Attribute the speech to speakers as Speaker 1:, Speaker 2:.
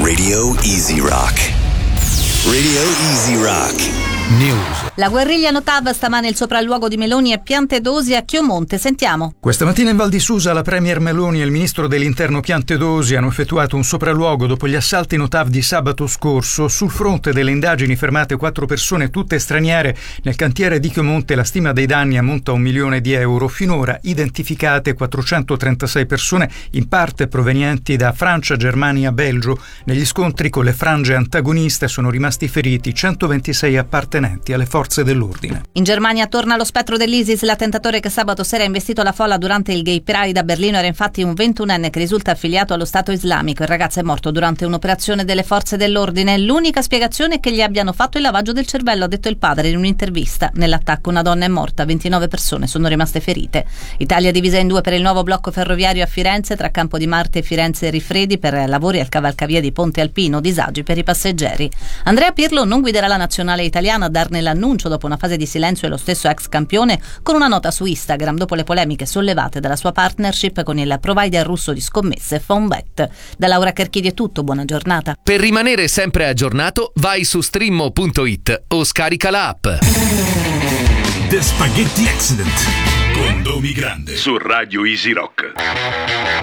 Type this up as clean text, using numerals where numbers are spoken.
Speaker 1: Radio Easy Rock. Radio Easy Rock. News.
Speaker 2: La guerriglia Notav stamane il sopralluogo di Meloni e Piantedosi a Chiomonte. Sentiamo.
Speaker 3: Questa mattina in Val di Susa la premier Meloni e il ministro dell'interno Piantedosi hanno effettuato un sopralluogo dopo gli assalti Notav di sabato scorso. Sul fronte delle indagini fermate 4 persone, tutte straniere, nel cantiere di Chiomonte. La stima dei danni ammonta a €1 milione. Finora identificate 436 persone, in parte provenienti da Francia, Germania, Belgio. Negli scontri con le frange antagoniste sono rimasti feriti 126 appartenenti alle forze dell'ordine.
Speaker 2: In Germania torna lo spettro dell'ISIS. L'attentatore che sabato sera ha investito la folla durante il Gay Pride a Berlino era infatti un 21enne che risulta affiliato allo Stato Islamico. Il ragazzo è morto durante un'operazione delle forze dell'ordine. L'unica spiegazione è che gli abbiano fatto il lavaggio del cervello, ha detto il padre in un'intervista. Nell'attacco una donna è morta, 29 persone sono rimaste ferite. Italia divisa in due per il nuovo blocco ferroviario a Firenze, tra Campo di Marte e Firenze Rifredi, per lavori al cavalcavia di Ponte Alpino, disagi per i passeggeri. Andrea Pirlo non guiderà la nazionale italiana, a darne l'annuncio dopo una fase di silenzio è lo stesso ex campione, con una nota su Instagram dopo le polemiche sollevate dalla sua partnership con il provider russo di scommesse Fonbet. Da Laura Cherchidi è tutto, buona giornata.
Speaker 4: Per rimanere sempre aggiornato vai su streammo.it o scarica la app.
Speaker 5: The Spaghetti Accident con Domi Grande su Radio Easy Rock.